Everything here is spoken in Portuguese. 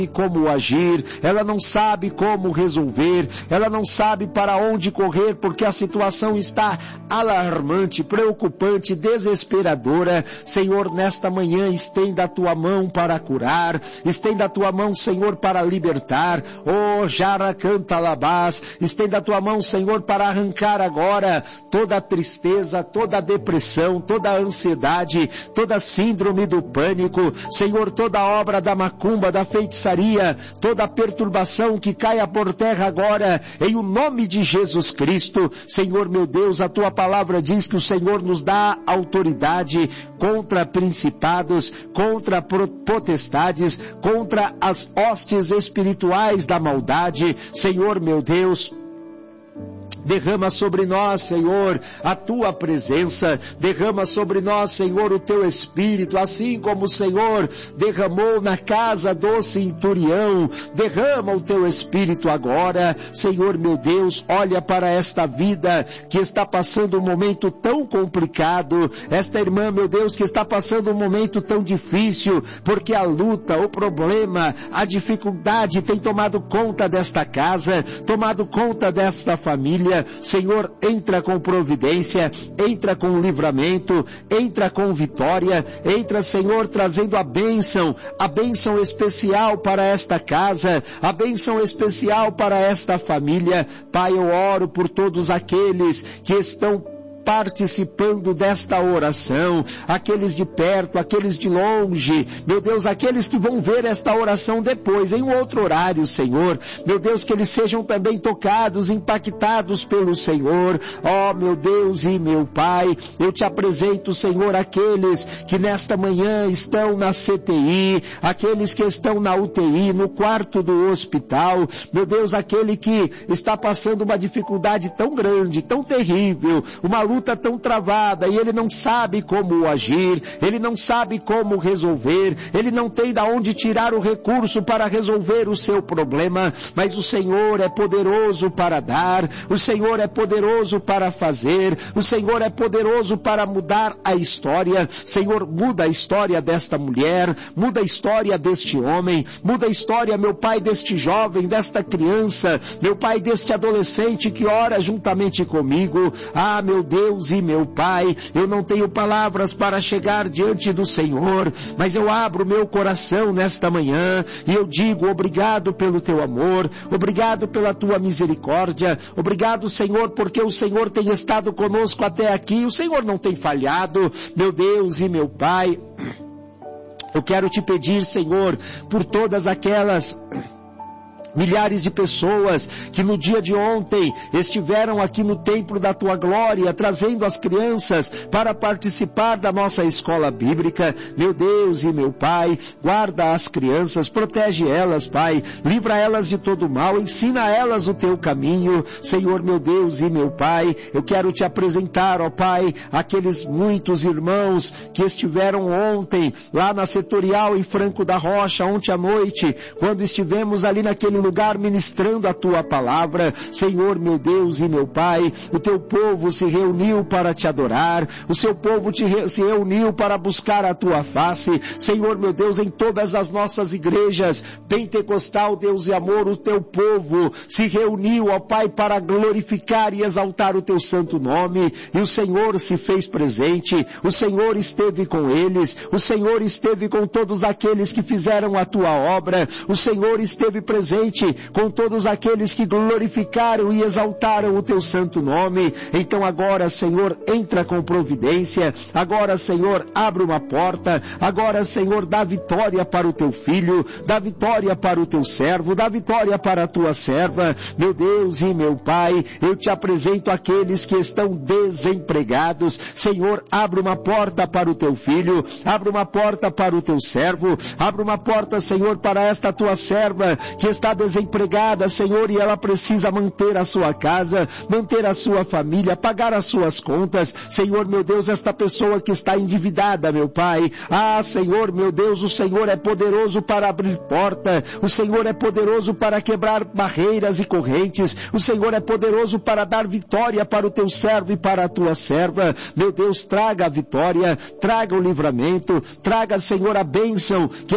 como agir, ela não sabe como resolver, ela não sabe para onde correr, porque a situação está alarmante, preocupante, desesperadora. Senhor, nesta manhã estenda a tua mão para curar, estenda a tua mão, Senhor, para libertar. Oh, Jara canta labás, estenda a tua mão, Senhor, para arrancar agora toda a tristeza, toda a depressão, toda a ansiedade, toda a síndrome do pânico, Senhor, toda a obra da macumba, da feitiçaria, toda a perturbação que caia por terra agora, em o nome de Jesus Cristo. Senhor meu Deus, a tua palavra diz que o Senhor nos dá autoridade contra principados, contra potestades, contra as hostes espirituais da maldade. Senhor meu Deus, derrama sobre nós, Senhor, a tua presença, derrama sobre nós, Senhor, o teu Espírito, assim como o Senhor derramou na casa do centurião. Derrama o teu Espírito agora, Senhor meu Deus. Olha para esta vida que está passando um momento tão complicado, esta irmã, meu Deus, que está passando um momento tão difícil, porque a luta, o problema, a dificuldade tem tomado conta desta casa, tomado conta desta família. Senhor, entra com providência, entra com livramento, entra com vitória, entra, Senhor, trazendo a bênção especial para esta casa, a bênção especial para esta família. Pai, eu oro por todos aqueles que estão participando desta oração, aqueles de perto, aqueles de longe, meu Deus, aqueles que vão ver esta oração depois, em um outro horário, Senhor, meu Deus, que eles sejam também tocados, impactados pelo Senhor. Ó, meu Deus e meu Pai, eu te apresento, Senhor, aqueles que nesta manhã estão na CTI, aqueles que estão na UTI, no quarto do hospital, meu Deus, aquele que está passando uma dificuldade tão grande, tão terrível, uma luta tão travada, e ele não sabe como agir, ele não sabe como resolver, ele não tem de onde tirar o recurso para resolver o seu problema, mas o Senhor é poderoso para dar, o Senhor é poderoso para fazer, o Senhor é poderoso para mudar a história. Senhor, muda a história desta mulher, muda a história deste homem, muda a história, meu Pai, deste jovem, desta criança, meu Pai, deste adolescente que ora juntamente comigo. Ah, meu Deus e meu Pai, eu não tenho palavras para chegar diante do Senhor, mas eu abro meu coração nesta manhã e eu digo obrigado pelo teu amor, obrigado pela tua misericórdia, obrigado, Senhor, porque o Senhor tem estado conosco até aqui, o Senhor não tem falhado, meu Deus e meu Pai. Eu quero te pedir, Senhor, por todas aquelas milhares de pessoas que no dia de ontem estiveram aqui no templo da tua glória, trazendo as crianças para participar da nossa escola bíblica. Meu Deus e meu Pai, guarda as crianças, protege elas, Pai, livra elas de todo mal, ensina elas o teu caminho. Senhor, meu Deus e meu Pai, eu quero te apresentar, ó Pai, aqueles muitos irmãos que estiveram ontem lá na setorial em Franco da Rocha, ontem à noite, quando estivemos ali naquele lugar ministrando a tua palavra. Senhor, meu Deus e meu Pai, o teu povo se reuniu para te adorar, o seu povo se reuniu para buscar a tua face. Senhor, meu Deus, em todas as nossas igrejas pentecostal, Deus e amor, o teu povo se reuniu, ó Pai, para glorificar e exaltar o teu santo nome, e o Senhor se fez presente, o Senhor esteve com eles, o Senhor esteve com todos aqueles que fizeram a tua obra, o Senhor esteve presente com todos aqueles que glorificaram e exaltaram o teu santo nome. Então agora, Senhor, entra com providência, agora, Senhor, abre uma porta, agora, Senhor, dá vitória para o teu filho, dá vitória para o teu servo, dá vitória para a tua serva. Meu Deus e meu Pai, eu te apresento aqueles que estão desempregados. Senhor, abre uma porta para o teu filho, abre uma porta para o teu servo, abre uma porta, Senhor, para esta tua serva que está desempregada, Senhor, e ela precisa manter a sua casa, manter a sua família, pagar as suas contas. Senhor, meu Deus, esta pessoa que está endividada, meu Pai, ah, Senhor, meu Deus, o Senhor é poderoso para abrir porta, o Senhor é poderoso para quebrar barreiras e correntes, o Senhor é poderoso para dar vitória para o teu servo e para a tua serva. Meu Deus, traga a vitória, traga o livramento, traga, Senhor, a bênção que